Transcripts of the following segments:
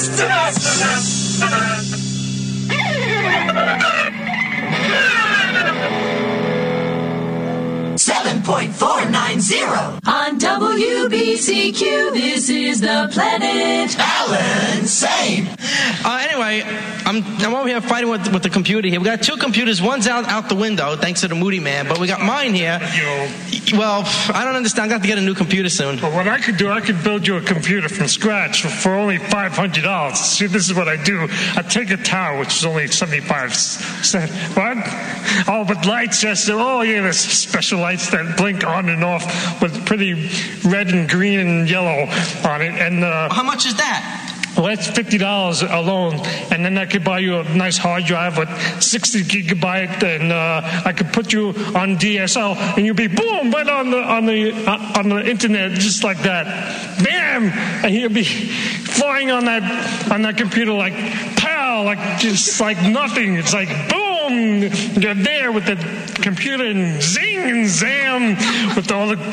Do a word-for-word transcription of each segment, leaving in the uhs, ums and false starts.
seven point four nine zero on W B C Q. This is the Planet Alan Sane. Uh, anyway, I'm I'm over here fighting with with the computer here. We got two computers. One's out out the window thanks to the Moody Man, but we got mine here. Yo. Well, I don't understand. I got to get a new computer soon. Well, what I could do, I could build you a computer from scratch for, for only five hundred dollars. See, this is what I do. I take a tower, which is only seventy-five cents. What? Oh, but lights, yes. Oh, yeah, there's special lights that blink on and off with pretty red and green and yellow on it. And uh, How much is that? Well, that's fifty dollars alone, and then I could buy you a nice hard drive with sixty gigabyte, and uh, I could put you on D S L, and you'd be boom right on the on the uh, on the internet just like that, bam, and you'd be flying on that on that computer like pow, like just like nothing. It's like boom, you're there with the computer and zing and zam with all the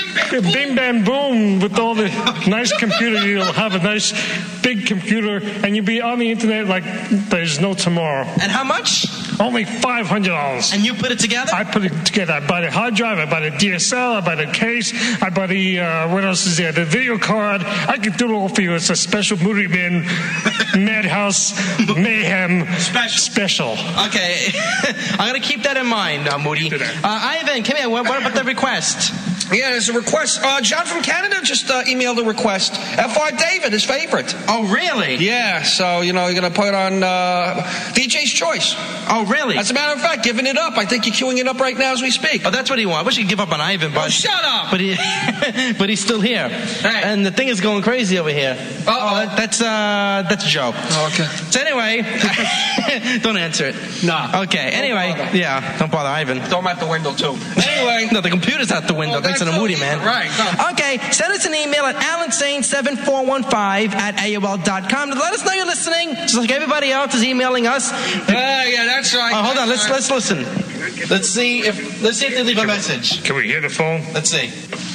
bing bam boom with all the nice computer. You'll have a nice big computer, and you'll be on the internet like there's no tomorrow. And how much? Only five hundred dollars. And you put it together? I put it together. I bought a hard drive, I bought a D S L, I bought a case, I bought the, uh, what else is there? The video card. I can do it all for you. It's a special Moody Man Madhouse Mayhem Special. special. Okay. I'm going to keep that in mind, uh, Moody. Uh, Ivan, come here. What, what about the request? Yeah, there's a request. Uh, John from Canada just uh, emailed a request. F R David, his favorite. Oh, really? Yeah, so, you know, you're going to put it on uh, D J's Choice. Oh, really? As a matter of fact, giving it up. I think you're queuing it up right now as we speak. Oh, that's what he wants. I wish he could give up on Ivan, but... Oh, shut up! But, he, but he's still here. Hey. And the thing is going crazy over here. Uh-oh. Oh, that, that's, uh, that's a joke. Oh, okay. So anyway, don't answer it. Nah. Okay, anyway, bother. yeah, don't bother Ivan. Throw him out the window, too. Anyway. No, the computer's out the window. Oh, Thanks to the that's Moody so Man. easy. Right, no. Okay, send us an email at alansane seven four one five at A O L dot com. Let us know you're listening, just like everybody else is emailing us. Yeah, yeah, that's right. Oh, hold on, let's That's let's listen. Let's see if let's see if they leave a message. Can we hear the phone? Let's see.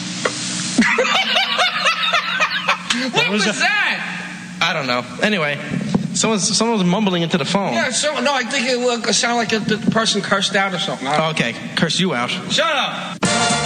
What was was that? I don't know. Anyway, someone's someone's mumbling into the phone. Yeah, so, no, I think it uh, sounded like a, the person cursed out or something. I don't- Okay, curse you out. Shut up!